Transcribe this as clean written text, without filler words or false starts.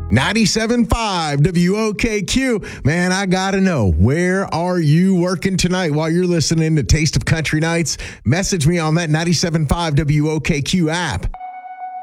97.5 WOKQ. Man, I got to know, where are you working tonight while you're listening to Taste of Country Nights? Message me on that 97.5 WOKQ app.